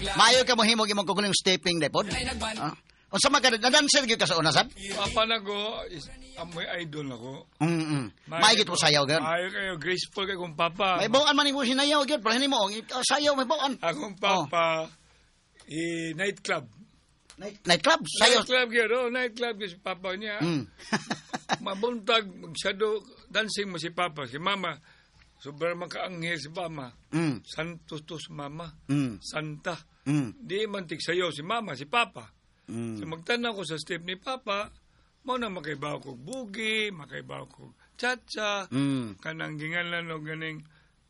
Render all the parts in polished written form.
Maayo ka mo himog imong kukuning stepping depod. Unsa man ka nadanser gyud ka sa una sab? Papa nago is amoy idol ako. May gid po sayaw gyud. Maayo kayo graceful kay kong papa. May bawaan man imo sinayaw gyud, pero mo sayaw may bawaan. Akong papa nightclub. Nightclub sayaw. Nightclub gyud, nightclub gyud si papa niya. Mabuntag magsado dancing mo si papa, si mama. Sobrang makaanghel si mama. Santos to si mama. Santa. Di man tigsayaw si mama, si papa. So magtanaw ko sa step ni papa, mo na makaibaw ko bugi, makaibaw ko cha-cha, kanang gingalan o ganing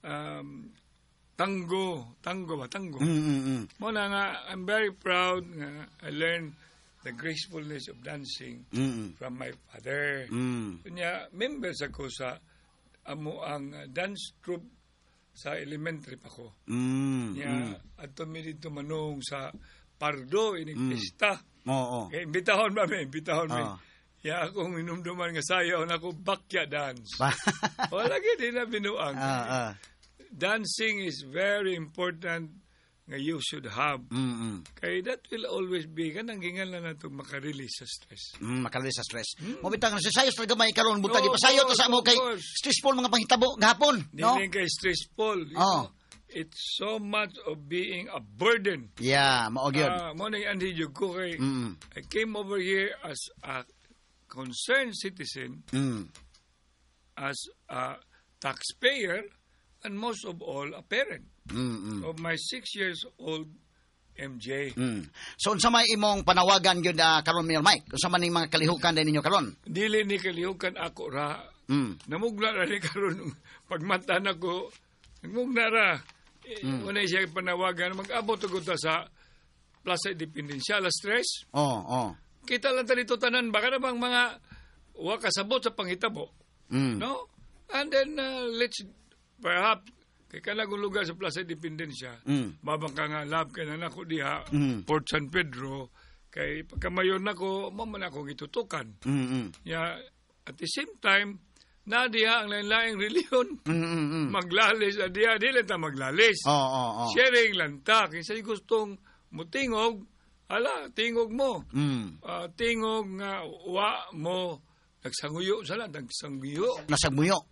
tango ba? Mo na nga, I'm very proud nga I learned the gracefulness of dancing from my father. Kanya, members ako sa amo ang dance troupe sa elementary pa ko. Ato mi dito manong sa Pardo, ining pista. Kaya imbitahon ba mi? Ya akong minumduman nga sayaw na ako bakya dance. Wala gid na binuang. Dancing is very important nga you should have. Kaya that will always be kanang gingan na nato makarelease sa stress. Makarelease sa stress. Mo bitang sa sayo sa gamay karon buta di pa sayo to sa mo kay stressful mga panghitabo gahapon, no? Dili kay stressful. It's so much of being a burden. Yeah, mao gyud. Mo na andi jud ko kay I came over here as a concerned citizen, as a taxpayer, and most of all, a parent of my 6 years old MJ. So, unsa may imong panawagan yun karon Mayor Mike? Unsa man ning mga kalihukan din ninyo karon? Dili ni kalihukan ako ra. Namugla ra ni karon pagmata nako. Namugla ra. Una siya panawagan, mag-abot agud ta sa Plaza Independencia, alas 3. Kita lang dito tanan, baka na bang mga wakasabot sa panghitabo. No? And then, let's, perhaps, kay kanagong lugar sa Plaza Independencia, mabang ka nga lab ka na nako diha, Port San Pedro, kay pagkamayon nako, maman ako gitutukan. At the same time, na diha ang lain-laing reliyon, maglalis, diha, di lang ta maglalis. Sharing lang ta, kaysa gustong mutingog, tingog mo. Tingog nga, wa mo, nagsanguyo sala, nagsangguyo. Nasagmuyo.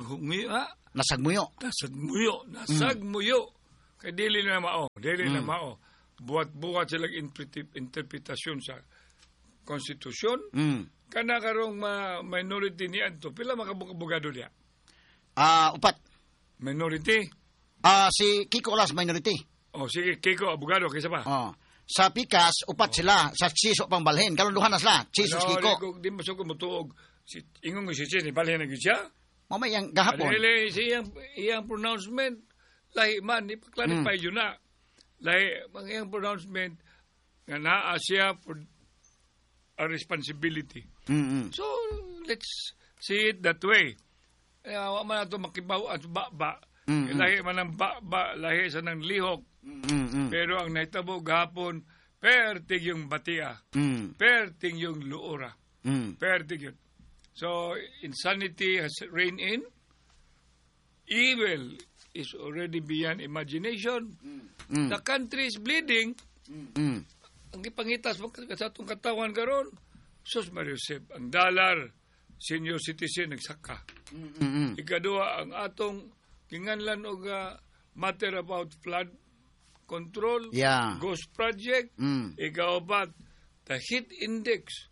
Nasagmuyo. Kaya dili na mao. Buwat-buwat silang interpretasyon sa konstitusyon. Kana karong minority ni adto. Pila makabugado diya? 4. Minority? Si Kiko Las minority. Sige, Kiko, abogado, kaysa pa? Sa Pikas, 4 sila. Sa Chiso pang balhin. Kalon duha na sila. Chiso, Kiko. Di mo siya kumutuog. Ingong si Chiso, balhin na siya? Mamay yung gahapon. Iyang pronouncement, lahi man, ipaklarify yun na. Lahi, iyang pronouncement, nga naa siya for a responsibility. So, let's see it that way. Wa man nato makibaw at ba. Lahi man ang ba, lahi sa nang lihok. Pero ang naitabo gahapon, pertig yung batia. Pertig yung luura. Pertig yun. So, insanity has reigned in. Evil is already beyond imagination. The country is bleeding. Ang ipangitas mo sa atong katawan karon, Sus Mariusep, ang dollar, senior citizen, nagsaka. Ikaduha, ang atong kinganlan og matter about flood control, Ghost Project, ikaw the heat index,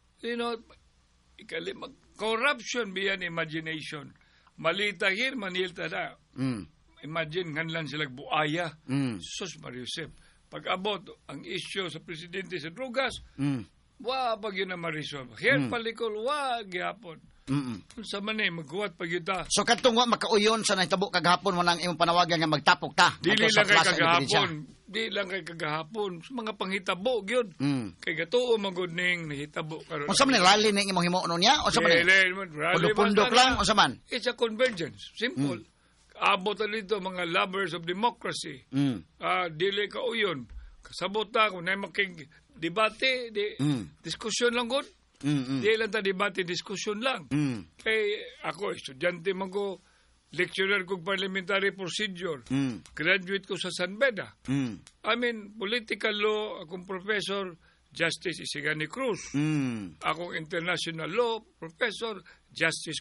corruption beyond imagination. Malita here, manilta na. Imagine, nganlan silang buaya. Sus Mariusep. Pag-abot ang issue sa presidente sa drugas, pag yun na ma-resolve. Here palikol, gihapon. Sa manay, magkuwat pag yun ta. So, katong makauyon sa nahitabo kagahapon, wanang imong panawagan nga magtapok ta. Dili lang kay kagahapon. Sa mga panghitabo, yun. Kay gatuo magod ning nahitabo. O sa man, rally ning imong himo niya? O sa man, pundok lang? O sa man? It's a convergence. Simple. Abot na dito mga lovers of democracy. Dili ka uyon. Kasabot na kung na debate, diskusyon lang gud. Di lang ta debate, diskusyon lang. Kay ako, estudyante man ko, lecturer ko parliamentary procedure. Graduate ko sa San Beda. I mean, political law, akong professor, Justice Isigani Cruz. Akong international law, professor, Justice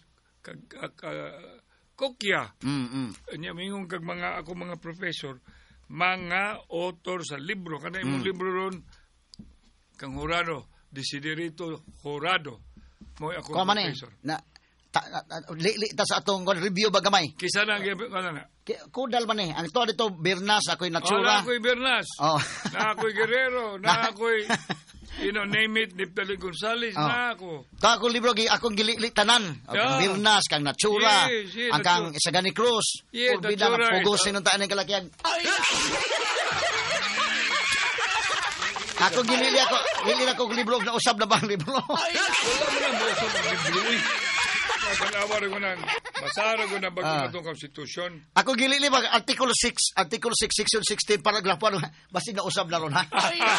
Kokya. Mingong kag ako mga professor, mga author sa libro. Kana imong libro ron, kang Jurado, Desiderito Jurado. Mo akong professor. Ta sa atong review ba gamay? Kisa na Kudal man ang to dito Bernas ako'y Natsura. Na ako'y Bernas. Na ako'y Guerrero, na ako'y name it, Niptali Gonzales, na ako. Ako libro akong gilili tanan. Bernas kang Natsura, ang kang Isagani Cruz. Bida na pugusin ng taan ng kalakihan. Ako gilili ako libro na usab na ba ang libro? Wala mo na usab ang libro. Kanawar ko na, masara ko na bago itong konstitusyon. Ako gilili ba, Article 6, Section 16, paragraph 1, basta nausab na ron, ha?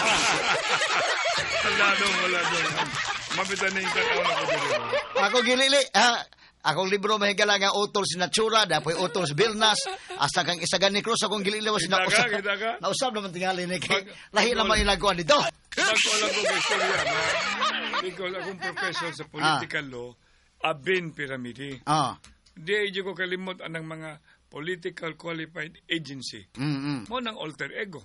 Wala doon. Mabitan na yung tanaw na ko dito. Ako gilili, akong libro mahigala nga utol si Natsura, dapoy utol si Bernas, asa kang Isagani Cruz, akong gilili was nausab naman tingali ni kay lahi naman ilaguan dito. Alam ko kay istorya na, because akong professor sa political law, Abin Piramidi. Di ko kalimot anang mga political qualified agency. Mo nang alter ego.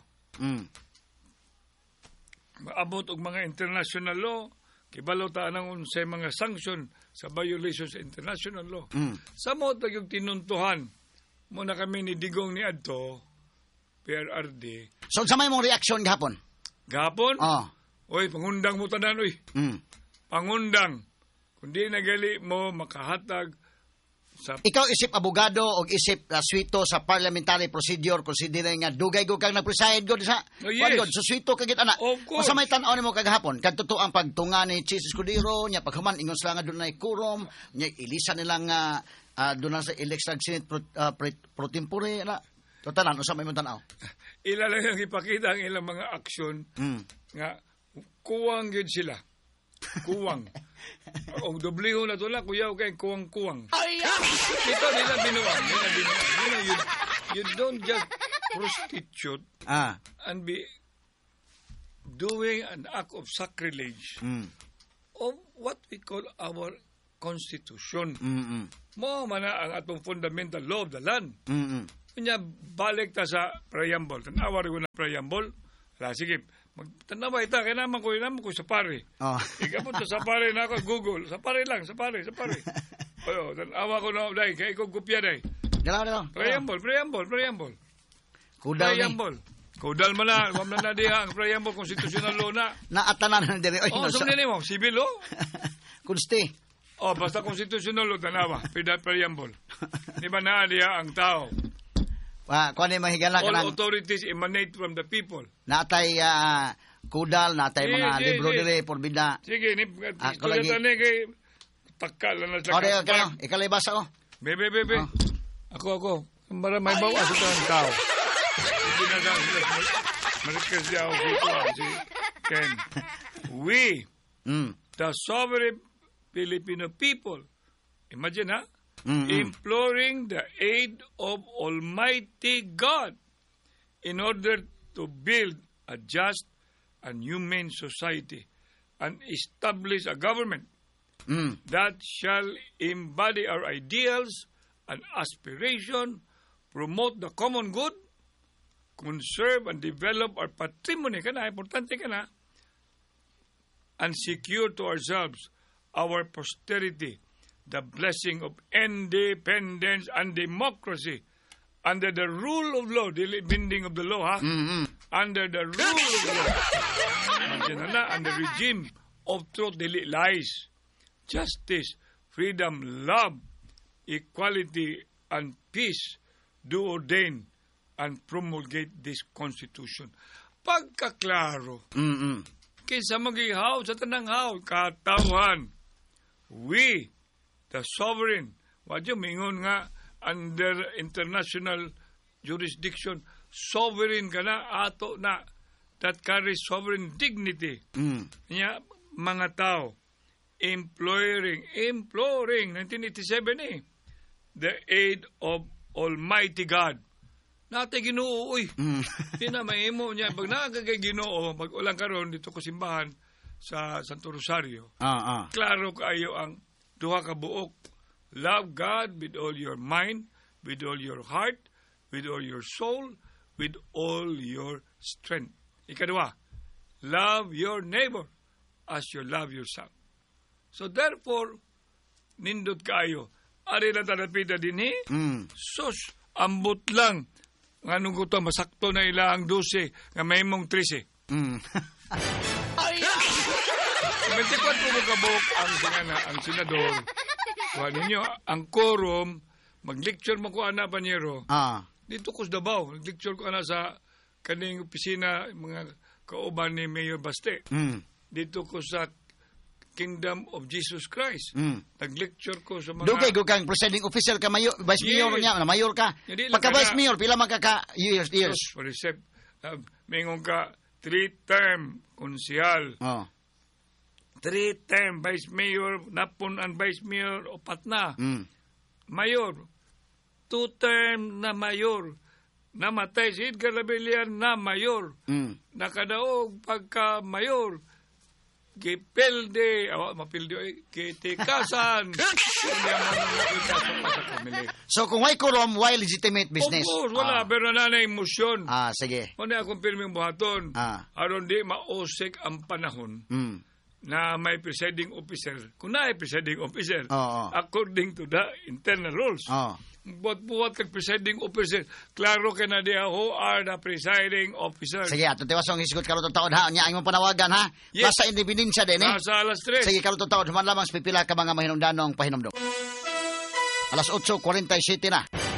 Maabot og mga international law, kibalo ta nang unsay mga sanction sa violations sa international law. Sa mo yung tinuntuhan mo na kami ni Digong ni Adto, PRRD. So sa may mong reaksyon gahapon? Gahapon? Oy, pangundang mo tanan oy. Pangundang. Kundi nagali mo makahatag sa... Ikaw isip abogado o isip swito sa parliamentary procedure considering nga dugay ko kang nag-preside god sa so swito kagit ana. Kung sa may tan-aw nimo kagahapon kad totoo ang pagtunga ni Jesus Escudero nya paghuman ingon sila nga dunay quorum nya ilisa nila nga doon sa election Senate pro tempore na totalan usa may mo tan-aw. Ila lang ang ipakita ang ilang mga aksyon nga kuwang gyud sila. Kuwang. O dobliho na tula, kuyaw kay kuwang-kuwang. Ito nila binuwang. You don't just prostitute and be doing an act of sacrilege of what we call our constitution. Mo mana ang atong fundamental law of the land. Kanya balik ta sa preamble. Tanawar ko na preamble. Sige, magtanawa ita, kaya naman ko sa pare. Ikapon sa pare na ako, Google. Sa pare lang, sa pare. Tanawa ko na, dahil, kaya ikaw kupya, dahil. Dalaw. Preamble. Kudal Kudal mo na, wam na diha, ang preamble, constitutional law na. Naatanan na din. Sumili mo, civil law? Kunsti. Basta constitutional law, tanawa, preamble. Di ba na diha ang tao? Kung ano mahigala ka all authorities emanate from the people. Natay kudal, natay mga libro dire, porbida. Sige, ako lagi. Kay takal na sa Ikalay basa ko. Bebe. Ako. May bawas ito ang tao. Hindi na lang. Marikas niya ako dito. Si Ken. We, the sovereign Filipino people, imagine imploring the aid of Almighty God in order to build a just and humane society and establish a government that shall embody our ideals and aspiration, promote the common good, conserve and develop our patrimony, importante and secure to ourselves, our posterity, the blessing of independence and democracy under the rule of law, the binding of the law, under the rule of the law, and the regime of truth, dili lies, justice, freedom, love, equality, and peace do ordain and promulgate this Constitution. Pagkaklaro, kinsa magihaw sa tanang haw, katawan, we, the sovereign, wadyo mingon nga under international jurisdiction, sovereign ka na, ato na, that carries sovereign dignity. Nya, mga tao, imploring, 1987 the aid of Almighty God. Nate Ginoo, uy. Pinamahimo niya. Pag nakagagay Ginoo, pag ulang karon dito ko simbahan sa Santo Rosario, klaro kayo ang duha ka buok. Love God with all your mind, with all your heart, with all your soul, with all your strength. Ikadua, love your neighbor as you love yourself. So therefore, nindot kayo. Ari na tanapita din sus, ambot lang. Anong ko to, masakto na ilang 12, nga may mong 13. 24 mo kabok ang senador. Kuha ninyo, ang quorum, mag-lecture mo ko ana Panyero. Dito ko sa Davao, nag-lecture ko ana sa kaning opisina, mga kauban ni Mayor Baste. Dito ko sa Kingdom of Jesus Christ. Nag-lecture ko sa mga... Dugay ko kang presiding officer ka, vice mayor niya, na mayor ka. Pagka-vice mayor, pila magkaka-years? For receipt, mingon ka, 3-term konsyal. 3-term vice mayor, napon ang vice mayor, opat na. Mayor, 2-term na mayor. Namatay si Edgar Labelian na mayor. Nakadaog pagka-mayor. Gipilde, mapilde, kitikasan. So, kung may kurom, why legitimate business? Of course, wala. Pero na emosyon. Sige. Kung akong pirming buhaton, aron di mausik ang panahon na may presiding officer. Kung na ay presiding officer, according to the internal rules. Buat kag presiding officer, klaro ka na diya who are the presiding officer. Sige, ato tiwasong isgot karutong taon ha. Nya ang panawagan ha. Yes. Basta independensya din Nasa alas 3. Sige, karutong taon. Human lamang pipila ka mga mahinungdanong pahinomdom. Alas 8:47 na.